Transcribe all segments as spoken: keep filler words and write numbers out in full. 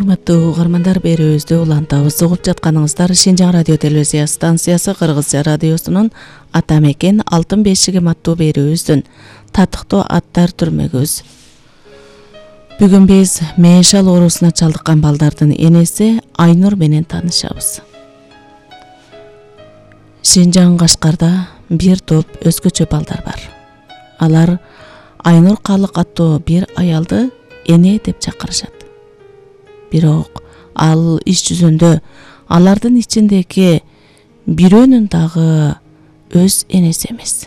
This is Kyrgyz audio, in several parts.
урматтуу угармандар, берүүбүздү улантабыз. Угуп жатканыңыздар Шинжаң радио телевизия станциясы Кыргызча радиосунун ата мекен алтын бешиги аттуу берүүбүздүн татыктуу аттар түрмөгүбүз. Бүгүн биз мээшал оорусуна чалдыккан балдардын энеси Айнур менен таанышабыз. Шинжаң Кашкарда бир топ өзгөчө балдар бар. Алар Айнур Калык аттуу бир аялды эне деп чакырышат. Бирок ал иш жүзүндө алардын ичиндеги бирөөнүн дагы өз энеси эмес.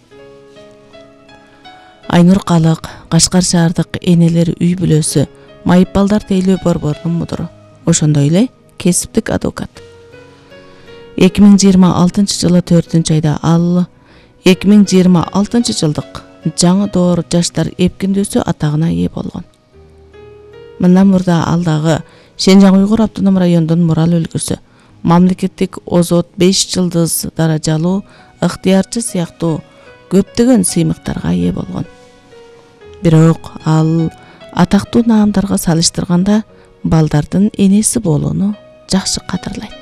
Айнур Калык Кашкар шаардык энелер үй бүлөсү Майып балдар тейлөө борборунун мудуру, ошондой эле кесиптик адвокат. эки миң жыйырма алтынчы жылы төртүнчү айда ал эки миң жыйырма алтынчы жылдык жаңы доор жаштар эпкиндөөсү атагына ээ болгон. Мындан мурда ал дагы Шинжаң Уйгур автоном райондун мурал өлкөсү, мамлекеттик озот беш жылдыз даражалуу ыктыярчы сыяктуу көптөгөн сыймыктарга ээ болгон. Бирок ал атактуу наамдарга салыштырганда балдардын энеси болууну жакшы кадырлайт.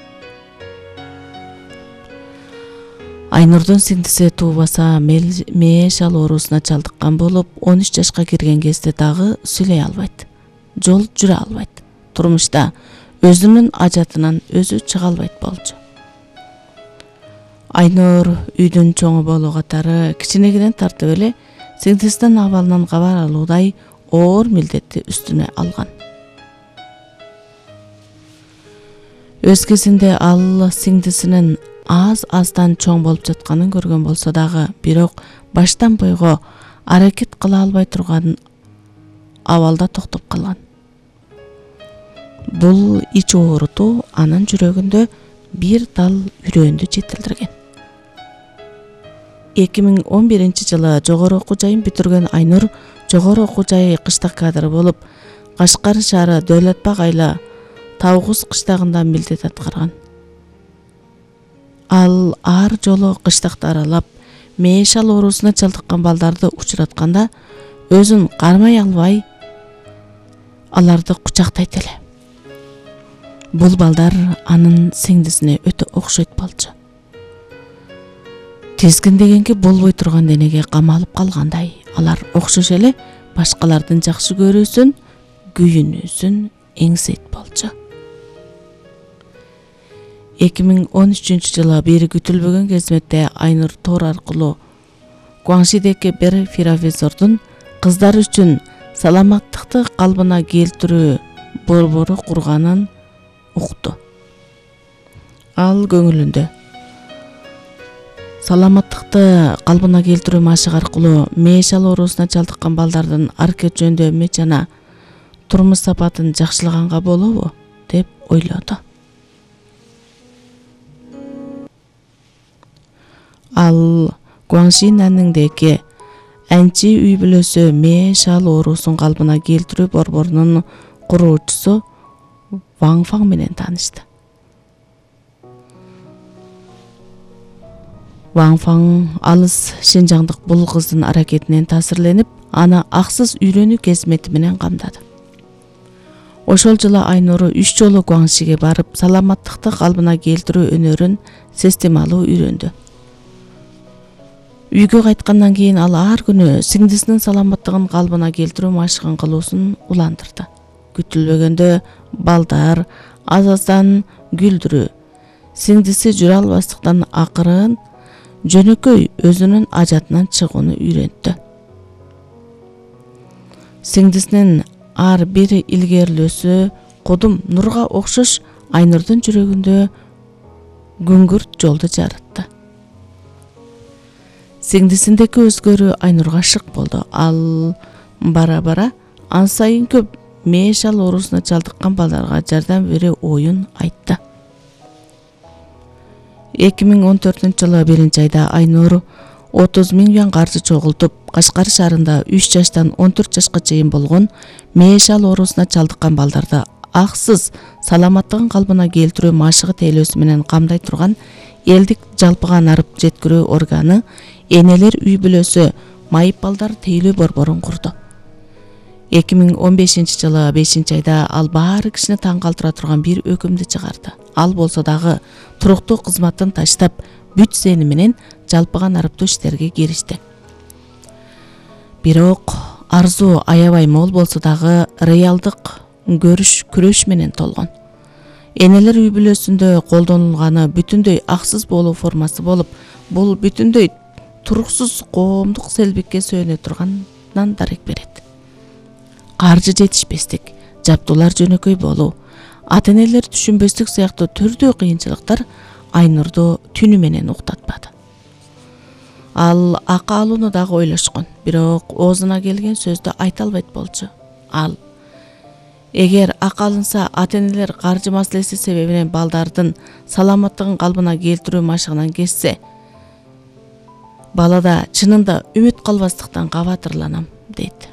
Айнурдун сиңдиси туубаса мээшал оорусуна чалдыккан болуп, он үч жашка кирген кезде дагы сүйлөй албайт. Жол жүрө албайт. Турмушта өзүнүн ажатынан өзү чыга албайт болчу. Айнур үйдүн чоңу болуу катары кичинегинен тартып эле сиңдисинин абалынан кабар алуудай оор милдетти үстүнө алган. Өз кезинде ал сиңдисинин аз-аздан чоң болуп жатканын көргөн болсо дагы, бирок баштан бойго аракет кыла албай турган абалда токтоп калган. Бул ич оорутуу анын жүрөгүндө бир дал үрөөндү жетилдирген. эки миң он биринчи жылы жогору окуу жайын бүтүргөн Айнур жогору окуу жайы кыштак кадры болуп, Кашкар шаары Дөөлөтбак айла Тавгуз кыштагында милдет аткарган. Ал ар жолу кыштакты аралап, мээшал оорусуна чалдыккан балдарды учуратканда өзүн кармай албай аларды кучактайт эле. Бул балдар анын сиңдисине өтө окшойт болчу. Тизгиндегенге болбой турган денеге камалып калгандай, алар окшош эле башкалардын жакшы көрүүсүн, күйүнүүсүн эңсейт болчу. эки миң он үчүнчү жылы бир күтүлбөгөн кезметте Айнур тор аркылуу Гуаңшидеги бир профессордун кыздар үчүн саламаттыкты калбына келтирүү борбору курганын укту. Ал көңүлүндө саламаттыкты калбына келтирүү машыгы аркылуу мээшал оорусуна чалдыккан балдардын аракет жөндөмү жана турмуш сапатын жакшылаганга болобу деп ойлоду. Ал Гуаңшинандеги Анчи үй бүлөсү мээшал оорусун калбына келтирүү борборунун куруучусу Ваң Фаң менен таанышты. Ваң Фаң алыс шинжаңдык бул кыздын аракетинен таасирленип, аны аксыз үйрөнүү кезмети менен камдады. Ошол жылы Айнур үч жолу Гуаңшиге барып, саламаттыкты калбына келтирүү өнөрүн системалуу үйрөндү. Үйгө кайткандан кийин ал ар күнү сиңдисинин саламаттыгын калбына келтирүү машыгын кылуусун уландырды. Күтүлбөгөндө балдар аз-аздан күлдүрүү, сиңдиси жүрө албастыктан акырын жөнөкөй өзүнүн ажатынан чыгууну үйрөндү. Сиңдисинин ар бир илгерилөөсү кудум нурга окшош Айнурдун жүрөгүндө күңгүрт жолду жаратты. Сиңдисиндеги өзгөрүү Айнурга шык болду. Ал бара-бара ан сайын көп мээшал оорусуна чалдыккан балдарга жардам берүү оюн айтты. эки миң он төртүнчү жылы биринчи айда Айнур отуз миң юан каржы чогултуп, Кашкар шаарында үч жаштан он төрт жашка чейин болгон мээшал оорусуна чалдыккан балдарды аксыз саламаттыгын калбына келтирүү машыгы тейлөөсү менен камдай турган элдик жалпыга нарып жеткирүү органы энелер үй бүлөсү Майып балдар тейлөө борборун курду. эки миң он бешинчи жылы бешинчи айда ал баары кишини таң калтыра турган бир өкүмдү чыгарды. Ал болсо дагы туруктуу кызматын таштап, бүт зени менен жалпыга нарыптуу иштерге киришти. Бирок арзу аябай мол болсо дагы реалдык көрүш күрөш менен толгон. Энелер үй бүлөсүндө колдонулганы бүтүндөй аксыз болуу формасы болуп, бул бүтүндөй туруксуз коомдук селбикке сөөнө тургандан дарек берет. Каржы жетишпестик, жаптуулар жөнөкөй болуу, ата-энелер түшүнбөстүк сыяктуу түрдүү кыйынчылыктар Айнурду түнү менен уктатпады. Ал акы алууну дагы ойлошкон, бирок оозуна келген сөздү айта албайт болчу. Ал эгер акы алынса, ата-энелер каржы маселеси себебинен балдардын саламаттыгын калыбына келтирүү машыгынан кессе, балада чынында үмүт калбастыктан кабатырланам, дейт.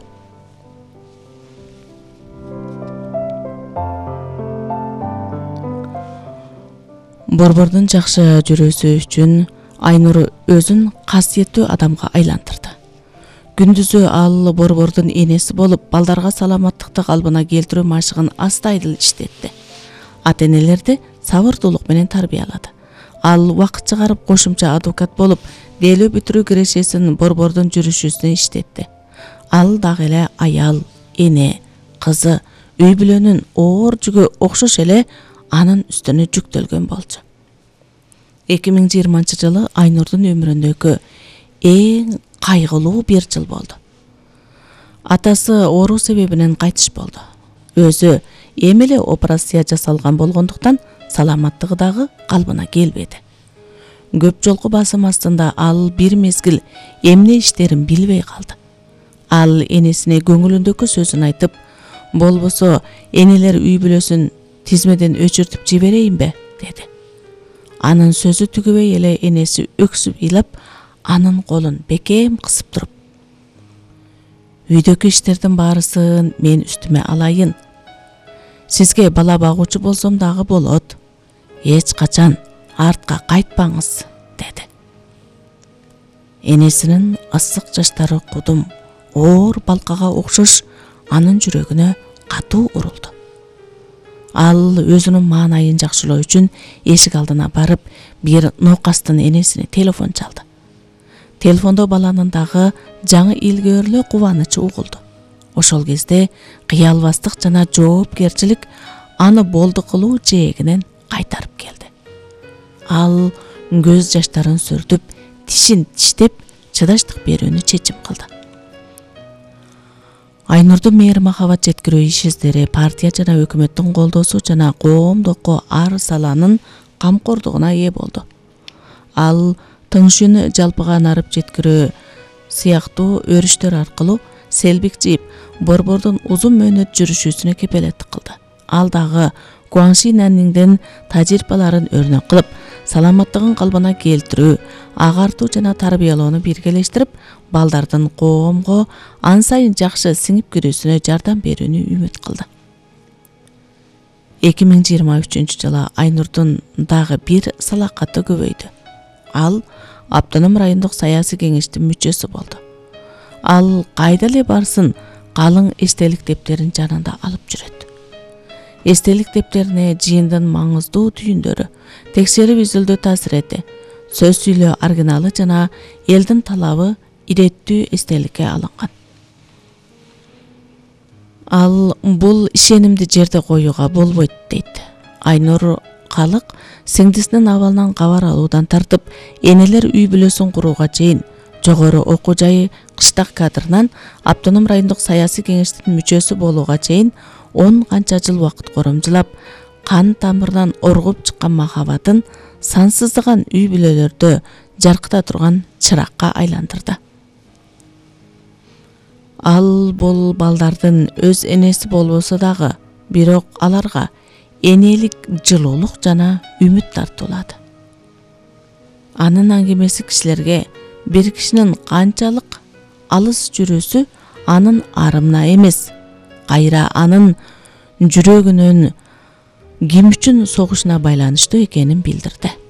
Борбордун жакшы жүрүүсү үчүн Айнур өзүн касиеттүү адамга айландырды. Күндүзү ал борбордун энеси болуп, балдарга саламаттыкты калыбына келтирүү машыгын астайдыл иштетти. Ата-энелерди сабырдуулук менен тарбиялады. Ал убакыт чыгарып кошумча адвокат болуп, делөө бүтүрүү кирешесин борбордун жүрүшүсүнө иштетти. Ал дагы эле аял, эне, кызы, үй бүлөнүн оор жүгү окшош эле анын үстүнө жүктөлгөн болчу. эки миң жыйырманчы жылы Айнурдун өмүрүндөгү эң кайгылуу бир жыл болду. Атасы оору себебинен кайтыш болду. Өзү эми эле операция жасалган болгондуктан саламаттыгы дагы калыбына келбеди. Көп жолку басым астында ал бир мезгил эмне иштерин билбей калды. Ал энесине көңүлүндөгү сөзүн айтып, болбосо энелер үй бүлөсүн тизмеден өчүртүп жиберейинбе, деди. Анын сөзү түгүбөй эле энеси өксүп ыйлап, анын колун бекем кысып туруп: "Үйдөгү иштердин баарысын мен үстүмө алайын. Сизге бала багуучу болсом дагы болот. Эч качан артка кайтпаңыз", деди. Энесинин ысык жаштары кудум, оор балкага окшош анын жүрөгүнө катуу урулду. Ал өзүнүн маанайын жакшылоо үчүн эшик алдына барып, бир ноокастын энесине телефон чалды. Телефондо баланын дагы жаңы илгөөрлөө кубанычы угулду. Ошол кезде кыялбастык жана жоопкерчилик аны болду кылуу жээгинен кайтарып келди. Ал көз жаштарын сүртүп, тишин тиштеп, чыдаштык берүүнү чечим кылды. Айнурдун мээри махабат жеткирүү иш издери партия жана өкмөттүн колдоосу жана коомдукко ар саланын камкордугуна ээ болду. Ал тыңшүүнү жалпыга нарып жеткирүү сыяктуу өрүштөр аркылуу селбик жыйып, борбордун узун мөөнөт жүрүшүсүнө кепелеттик кылды. Ал дагы Гуанши Нанниңдин тажрыйбаларын өрнөк кылып, саламаттыгын калыбына келтирүү, агартуу жана тарбиялоону биргелештирип, балдардын коомго ан сайын жакшы сиңип кирүүсүнө жардам берүүнү үмүт кылды. эки миң жыйырма үчүнчү жылы Айнурдун дагы бир салакаты көбөйдү. Ал Автоном райондук саясий кеңештин мүчөсү болду. Ал кайда эле барсын, калың эстелик дептерин жанында алып жүрөт. Эстелик дептерине жыйындын маңыздуу түйүндөрү, текшерип изилдөө таасирети, сөз сүйлөө оригиналы жана элдин талабы иреттүү эстеликке алынган. Ал бул ишенимди жерде коюуга болбойт, дейт. Айнур калык сиңдисинин абалынан кабар алуудан тартып, энелер үй бүлөсүн курууга чейин, жогору окуу жайы кыштак кадрынан Автоном райондук саясий кеңештин мүчөсү болууга чейин он канча жыл убакыт коромжулап, кан тамырынан оргуп чыккан махабатын сансыздаган үй бүлөлөрдө жаркыта турган чыракка айландырды. Ал бул балдардын өз энеси болбосо дагы, бирок аларга энелик жылуулук жана үмүт тартуулады. Анын аңгемеси кишилерге бир кишинин канчалык алыс жүрүүсү анын арымына эмес, кайра анын жүрөгүнүн ким үчүн согушуна байланыштуу экенин билдирди.